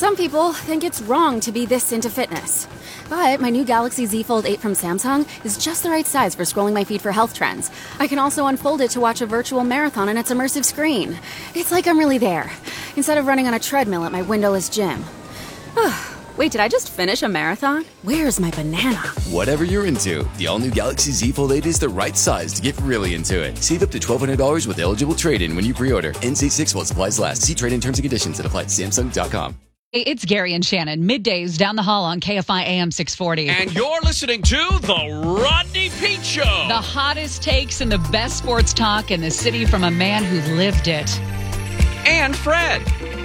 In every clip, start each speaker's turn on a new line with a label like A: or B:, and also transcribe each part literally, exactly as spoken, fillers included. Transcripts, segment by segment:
A: Some people think it's wrong to be this into fitness. But my new Galaxy Z Fold eight from Samsung is just the right size for scrolling my feed for health trends. I can also unfold it to watch a virtual marathon on its immersive screen. It's like I'm really there, instead of running on a treadmill at my windowless gym. Wait, did I just finish a marathon? Where's my banana?
B: Whatever you're into, the all-new Galaxy Z Fold eight is the right size to get really into it. Save up to twelve hundred dollars with eligible trade-in when you pre-order. N C six while supplies last. See trade-in terms and conditions that apply at Samsung dot com.
C: Hey, it's Gary and Shannon, middays down the hall on K F I A M six forty.
D: And you're listening to The Rodney Peete Show.
C: The hottest takes and the best sports talk in the city from a man who lived it.
D: And Fred.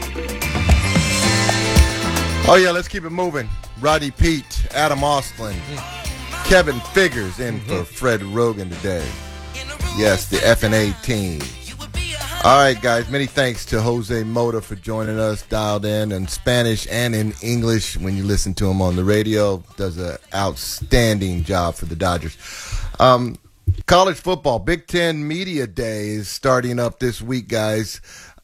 E: Oh, yeah, let's keep it moving. Rodney Peete, Adam Austin, Kevin Figures in for Fred Rogan today. Yes, the F and A team. All right, guys, many thanks to Jose Mota for joining us, dialed in in Spanish and in English when you listen to him on the radio. Does an outstanding job for the Dodgers. Um, college football, Big Ten Media Day is starting up this week, guys.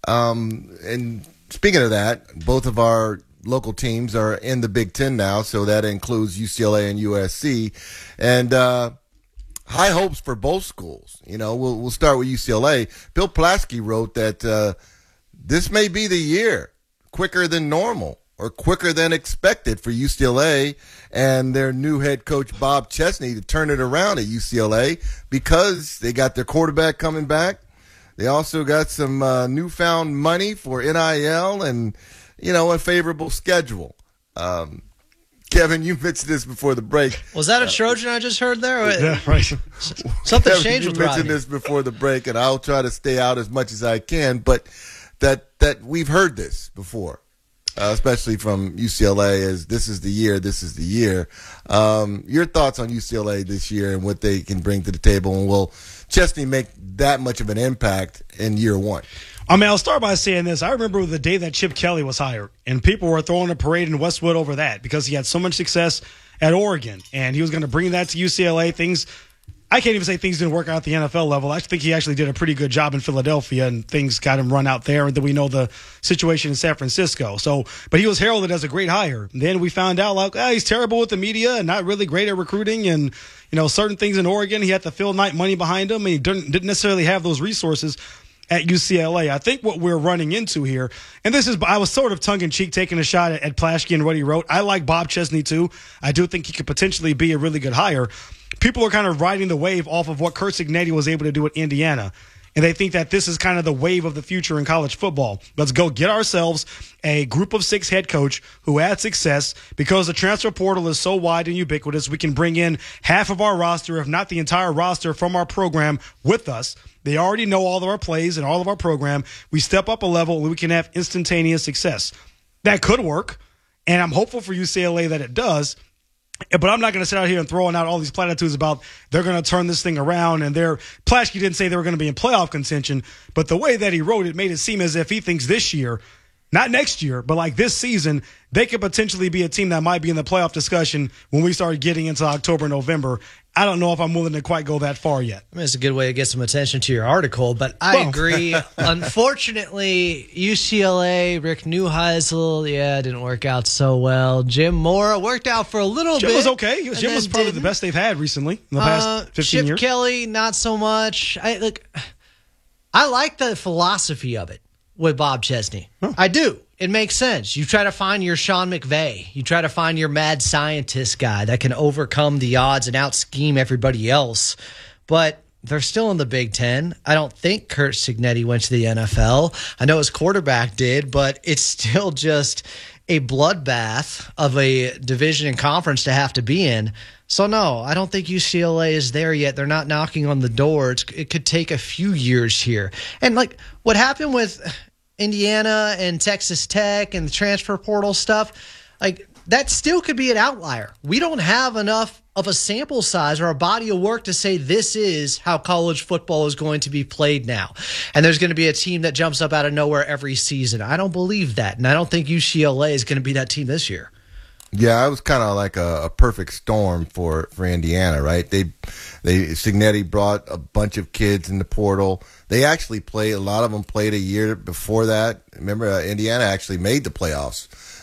E: Um, and speaking of that, both of our local teams are in the Big Ten now, so that includes U C L A and U S C. And uh high hopes for both schools. You know, we'll we'll start with U C L A. Bill Plaschke wrote that uh, this may be the year, quicker than normal or quicker than expected for U C L A and their new head coach Bob Chesney to turn it around at U C L A because they got their quarterback coming back. They also got some uh, newfound money for N I L and, you know, a favorable schedule. Um Kevin, you mentioned this before the break.
F: Was that a Trojan I just heard there?
G: Yeah, right.
F: Something
E: Kevin,
F: changed
E: you
F: with
E: mentioned
F: Rodney.
E: this before the break, and I'll try to stay out as much as I can, but that that we've heard this before, uh, especially from U C L A, as this is the year, this is the year. Um, your thoughts on U C L A this year and what they can bring to the table, and will Chesney make that much of an impact in year one?
G: I mean, I'll start by saying this. I remember the day that Chip Kelly was hired, and people were throwing a parade in Westwood over that because he had so much success at Oregon, and he was going to bring that to U C L A. Things, I can't even say things didn't work out at the N F L level. I think he actually did a pretty good job in Philadelphia, and things got him run out there, and then we know the situation in San Francisco. So, but he was heralded as a great hire. And then we found out, like, oh, he's terrible with the media and not really great at recruiting, and, you know, certain things in Oregon, he had the Phil Knight money behind him, and he didn't, didn't necessarily have those resources at U C L A. I think what we're running into here, and this is, I was sort of tongue-in-cheek taking a shot at, at Plaschke and what he wrote. I like Bob Chesney, too. I do think he could potentially be a really good hire. People are kind of riding the wave off of what Curt Cignetti was able to do at Indiana, and they think that this is kind of the wave of the future in college football. Let's go get ourselves a group of six head coach who had success. Because the transfer portal is so wide and ubiquitous, we can bring in half of our roster, if not the entire roster, from our program with us. They already know all of our plays and all of our program. We step up a level and we can have instantaneous success. That could work, and I'm hopeful for U C L A that it does. But I'm not going to sit out here and throwing out all these platitudes about they're going to turn this thing around. And they're, Plaschke didn't say they were going to be in playoff contention, but the way that he wrote it made it seem as if he thinks this year, not next year, but like this season, they could potentially be a team that might be in the playoff discussion when we start getting into October, November. I don't know if I'm willing to quite go that far yet.
F: I mean, it's a good way to get some attention to your article, but I
G: Well.
F: agree. Unfortunately, U C L A, Rick Neuheisel, yeah, didn't work out so well. Jim Mora worked out for a little
G: Jim
F: bit.
G: was okay.
F: and
G: Jim was
F: then
G: probably
F: didn't.
G: the best they've had recently in the past
F: Uh,
G: fifteen
F: Chip
G: years.
F: Kelly, not so much. I look. I like the philosophy of it with Bob Chesney.
G: Huh.
F: I do. It makes sense. You try to find your Sean McVay. You try to find your mad scientist guy that can overcome the odds and out-scheme everybody else. But they're still in the Big Ten. I don't think Curt Cignetti went to the N F L. I know his quarterback did, but it's still just a bloodbath of a division and conference to have to be in. So, no, I don't think U C L A is there yet. They're not knocking on the door. It's, it could take a few years here. And, like, what happened with Indiana and Texas Tech and the transfer portal stuff, like, that still could be an outlier. We don't have enough of a sample size or a body of work to say this is how college football is going to be played now. And there's going to be a team that jumps up out of nowhere every season. I don't believe that. And I don't think U C L A is going to be that team this year.
E: Yeah, it was kind of like a, a perfect storm for, for Indiana, right? They, they Cignetti brought a bunch of kids in the portal. They actually played, a lot of them played a year before that. Remember, uh, Indiana actually made the playoffs